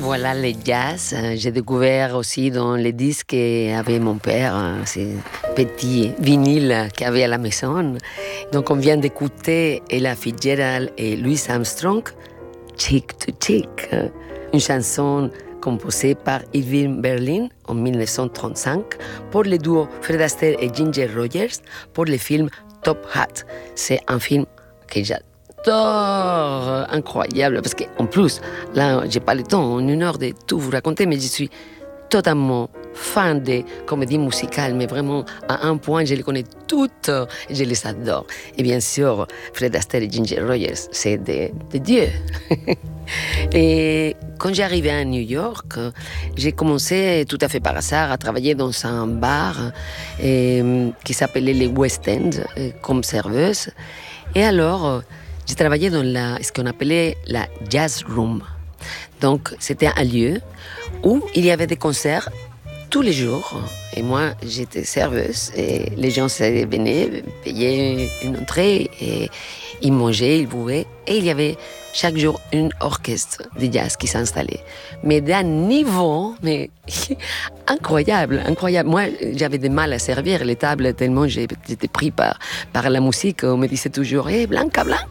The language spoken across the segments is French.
voilà le jazz. J'ai découvert aussi dans les disques qu'avait mon père, ces petits vinyles qu'il avait à la maison. Donc on vient d'écouter Ella Fitzgerald et Louis Armstrong, Cheek to Cheek, une chanson composée par Irving Berlin en 1935 pour le duo Fred Astaire et Ginger Rogers pour le film Top Hat. C'est un film que j'adore, incroyable, parce qu'en plus, là, j'ai pas le temps en une heure de tout vous raconter, mais je suis totalement fan des comédies musicales, mais vraiment à un point, je les connais toutes, je les adore. Et bien sûr, Fred Astaire et Ginger Rogers, c'est des dieux. Et quand j'arrivais à New York, j'ai commencé tout à fait par hasard à travailler dans un bar qui s'appelait les West End comme serveuse. Et alors, j'ai travaillé dans ce qu'on appelait la Jazz Room. Donc, c'était un lieu où il y avait des concerts tous les jours. Et moi, j'étais serveuse et les gens venaient payer une entrée et ils mangeaient, ils buvaient. Et il y avait chaque jour un orchestre de jazz qui s'installait. Mais d'un niveau incroyable, incroyable. Moi, j'avais du mal à servir les tables tellement j'étais pris par la musique. On me disait toujours « Hey, Blanca, Blanca !»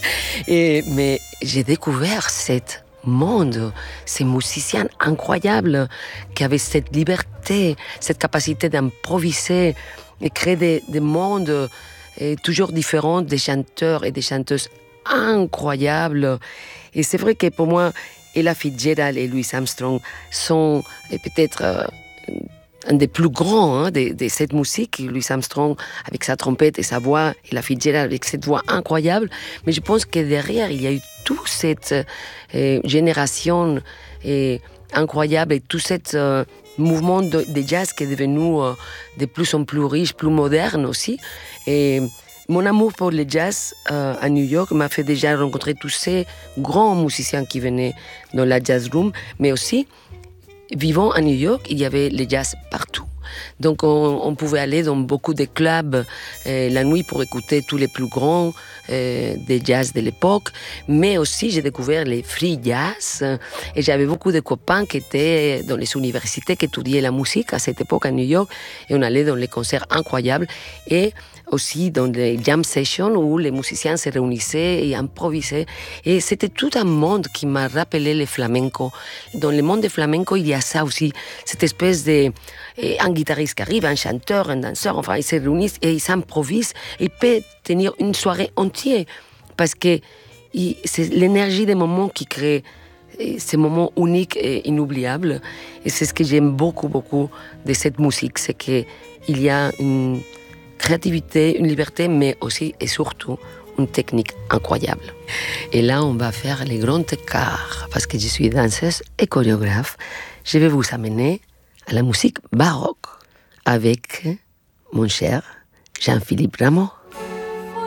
Mais j'ai découvert cette monde, ces musiciens incroyables qui avaient cette liberté, cette capacité d'improviser et créer des mondes toujours différents, des chanteurs et des chanteuses incroyables. Et c'est vrai que pour moi, Ella Fitzgerald et Louis Armstrong sont peut-être un des plus grands de cette musique. Louis Armstrong avec sa trompette et sa voix, Ella Fitzgerald avec cette voix incroyable. Mais je pense que derrière, il y a eu toute cette génération incroyable et tout ce mouvement de jazz qui est devenu de plus en plus riche, plus moderne aussi. Et mon amour pour le jazz à New York m'a fait déjà rencontrer tous ces grands musiciens qui venaient dans la jazz room, mais aussi, vivant à New York, il y avait le jazz partout. Donc on pouvait aller dans beaucoup de clubs la nuit pour écouter tous les plus grands des jazz de l'époque, mais aussi j'ai découvert les free jazz et j'avais beaucoup de copains qui étaient dans les universités qui étudiaient la musique à cette époque à New York et on allait dans les concerts incroyables et aussi dans des jam sessions où les musiciens se réunissaient et improvisaient. Et c'était tout un monde qui m'a rappelé le flamenco. Dans le monde du flamenco, il y a ça aussi, cette espèce de... un guitariste qui arrive, un chanteur, un danseur, enfin, ils se réunissent et ils s'improvisent. Ils peuvent tenir une soirée entière parce que c'est l'énergie des moments qui crée ces moments uniques et inoubliables. Et c'est ce que j'aime beaucoup, beaucoup de cette musique, c'est qu'il y a une créativité, une liberté, mais aussi et surtout une technique incroyable. Et là, on va faire les grands écarts, parce que je suis danseuse et chorégraphe. Je vais vous amener à la musique baroque avec mon cher Jean-Philippe Rameau.